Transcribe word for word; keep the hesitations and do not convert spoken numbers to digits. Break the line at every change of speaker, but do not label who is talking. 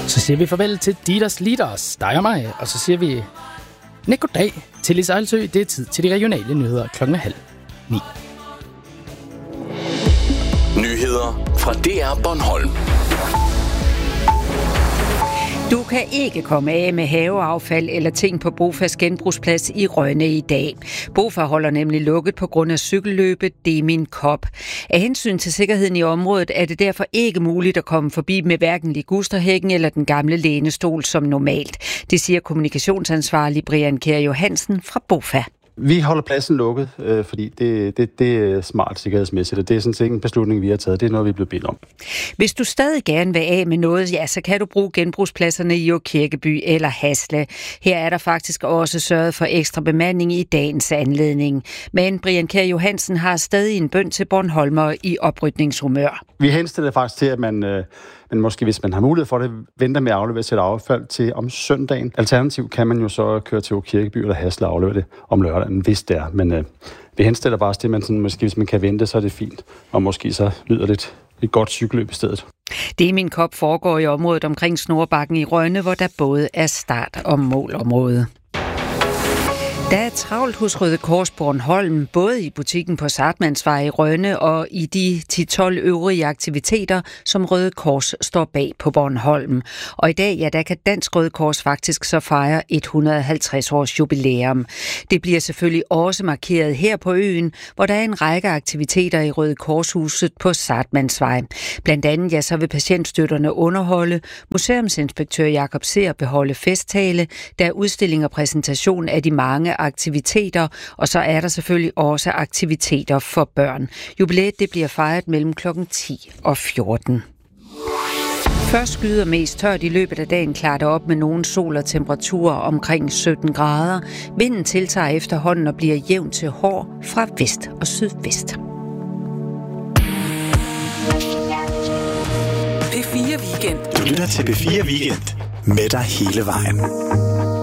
Så siger vi farvel til Dieters Leaders, dig og mig, og så siger vi goddag til Lis Ejlsø. Det er tid til de regionale nyheder klokken halv ni.
Nyheder fra D R Bornholm.
Du kan ikke komme af med haveaffald eller ting på Bofas genbrugsplads i Rønne i dag. Bofa holder nemlig lukket på grund af cykelløbet Det er min kop. Af hensyn til sikkerheden i området er det derfor ikke muligt at komme forbi med hverken ligusterhækken eller den gamle lænestol som normalt. Det siger kommunikationsansvarlig Brian Kjær Johansen fra Bofa.
Vi holder pladsen lukket, øh, fordi det, det, det er smart sikkerhedsmæssigt, og det er sådan set en beslutning, vi har taget. Det er noget, vi er blevet bedt om.
Hvis du stadig gerne vil af med noget, ja, så kan du bruge genbrugspladserne i Kirkeby eller Hasle. Her er der faktisk også sørget for ekstra bemanding i dagens anledning. Men Brian Kjær Johansen har stadig en bøn til Bornholmer i oprydningshumør.
Vi henstiller faktisk til, at man, øh, man måske, hvis man har mulighed for det, venter med at aflevere sit affald til om søndagen. Alternativt kan man jo så køre til Kirkeby eller Hasle og aflevere det om lørdagen, hvis det er. Men øh, vi henstiller bare til, at man sådan, måske, hvis man kan vente, så er det fint. Og måske så lyder det et godt cykelløb i stedet.
Det er min kop foregår i området omkring Snorbakken i Rønne, hvor der både er start- og målområde. Der er travlt hos Røde Kors Bornholm, både i butikken på Sartmannsvej i Rønne og i de ti til tolv øvrige aktiviteter, som Røde Kors står bag på Bornholm. Og i dag, ja, der kan Dansk Røde Kors faktisk så fejre et hundrede og halvtreds års jubilæum. Det bliver selvfølgelig også markeret her på øen, hvor der er en række aktiviteter i Røde Korshuset på Sartmannsvej. Blandt andet, ja, så vil patientstøtterne underholde, museumsinspektør Jakob Seer beholde festtale, der er udstilling og præsentation af de mange aktiviteter, og så er der selvfølgelig også aktiviteter for børn. Jubilæet det bliver fejret mellem klokken ti og fjorten. Først skyder mest tørt i løbet af dagen, klarer det op med nogle sol og temperaturer omkring sytten grader. Vinden tiltager efterhånden og bliver jævn til hård fra vest og sydvest.
P fire Weekend.
Du lytter til P fire Weekend med dig hele vejen.